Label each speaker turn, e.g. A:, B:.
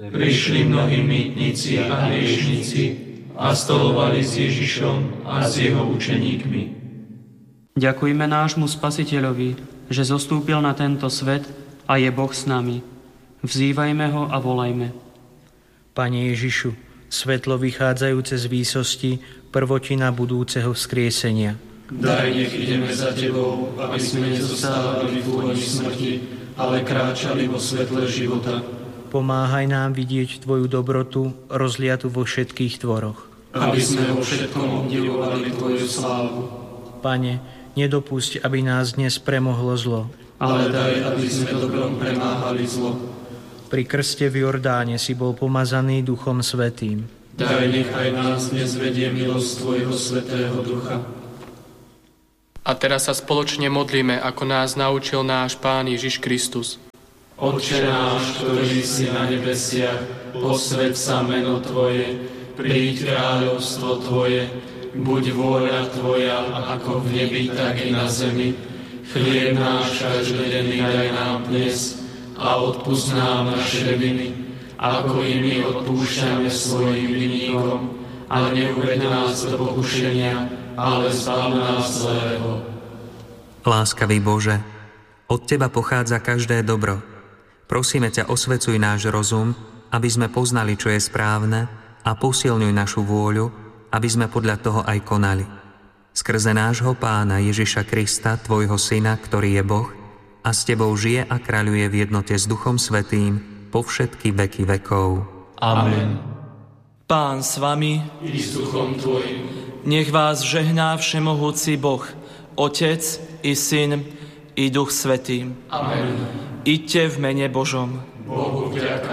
A: Prišli mnohí mýtnici a hriešnici a stolovali s Ježišom a s jeho učeníkmi.
B: Ďakujme nášmu Spasiteľovi, že zostúpil na tento svet a je Boh s nami. Vzývajme ho a volajme.
C: Pane Ježišu, svetlo vychádzajúce z výsosti, prvotina budúceho vzkriesenia.
A: Daj, nech ideme za Tebou, aby sme nezostávali v úhoni smrti, ale kráčali vo svetle života.
C: Pomáhaj nám vidieť Tvoju dobrotu, rozliatu vo všetkých tvoroch.
A: Aby sme vo všetkom obdivovali Tvoju slávu.
C: Pane, nedopusť, aby nás dnes premohlo zlo.
A: Ale daj, aby sme dobrom premáhali zlo.
C: Pri krste v Jordáne si bol pomazaný Duchom Svätým.
A: Daj, nechaj nás dnes vedie milosť Tvojho Svätého Ducha.
D: A teraz sa spoločne modlíme, ako nás naučil náš Pán Ježiš Kristus.
A: Otče náš, ktorý si na nebesiach, posväť sa meno Tvoje, príď kráľovstvo Tvoje, buď vôľa Tvoja, ako v nebi, tak i na zemi. Chlieb náš každodenný daj nám dnes a odpusť nám naše viny, ako i my odpúšťame svojim vinníkom. A neuveď nás do pokušenia, ale zbav nás zlého.
E: Láskavý Bože, od Teba pochádza každé dobro. Prosíme ťa, osvecuj náš rozum, aby sme poznali, čo je správne, a posilňuj našu vôľu, aby sme podľa toho aj konali. Skrze nášho Pána Ježiša Krista, Tvojho Syna, ktorý je Boh, a s Tebou žije a kráľuje v jednote s Duchom Svätým po všetky veky vekov.
A: Amen.
F: Pán s vami,
A: I s duchom Tvojim.
F: nech vás žehná všemohúci Boh, Otec i Syn i Duch Svätý.
A: Amen.
F: Iďte v mene Božom.
A: Bohu vďaka.